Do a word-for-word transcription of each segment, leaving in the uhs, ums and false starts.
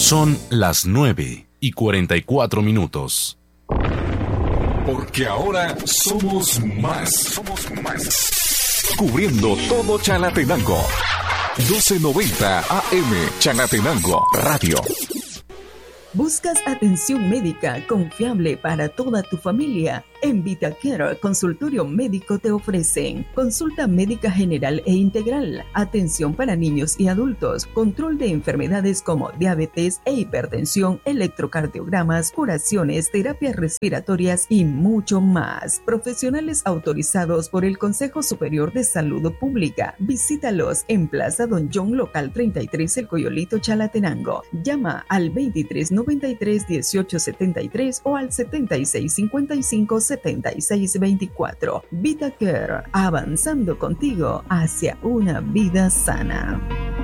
Son las nueve y cuarenta y cuatro minutos. Porque ahora somos más. Somos más. Cubriendo todo Chalatenango. doce noventa A M Chalatenango Radio. ¿Buscas atención médica confiable para toda tu familia? En VitaCare Consultorio Médico te ofrecen consulta médica general e integral, atención para niños y adultos, control de enfermedades como diabetes e hipertensión, electrocardiogramas, curaciones, terapias respiratorias y mucho más. Profesionales autorizados por el Consejo Superior de Salud Pública. Visítalos en Plaza Don John, local treinta y tres, El Coyolito, Chalatenango. Llama al veintitrés noventa y tres dieciocho setenta y tres o al setenta y seis cincuenta y cinco setenta y seis veinticuatro. VitaCare, avanzando contigo hacia una vida sana.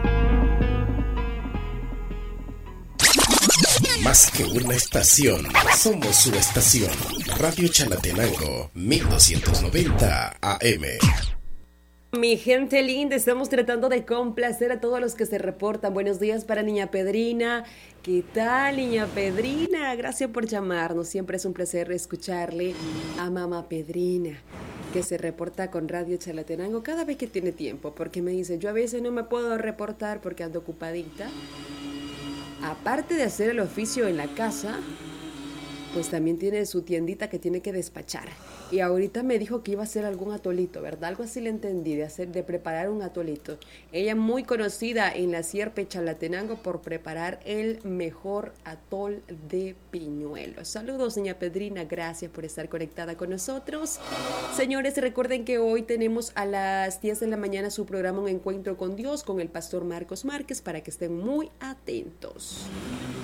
Más que una estación, somos su estación. Radio Chalatenango, mil doscientos noventa A M. Mi gente linda, estamos tratando de complacer a todos los que se reportan. Buenos días para Niña Pedrina. ¿Qué tal, Niña Pedrina? Gracias por llamarnos. Siempre es un placer escucharle a Mamá Pedrina, que se reporta con Radio Chalatenango cada vez que tiene tiempo, porque me dice, yo a veces no me puedo reportar porque ando ocupadita. Aparte de hacer el oficio en la casa, pues también tiene su tiendita que tiene que despachar. Y ahorita me dijo que iba a hacer algún atolito, ¿verdad? Algo así le entendí, de hacer, de preparar un atolito. Ella muy conocida en la Sierpe Chalatenango por preparar el mejor atol de piñuelos. Saludos, Niña Pedrina, gracias por estar conectada con nosotros. Señores, recuerden que hoy tenemos a las diez de la mañana su programa Un Encuentro con Dios con el pastor Marcos Márquez, para que estén muy atentos.